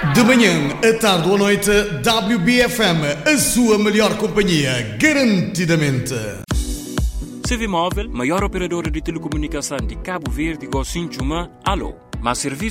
De manhã, à tarde ou à noite, WBFM, a sua melhor companhia, garantidamente. CV Móvel, maior operadora de telecomunicação de Cabo Verde, Gocinchuma, alô. Mas serviço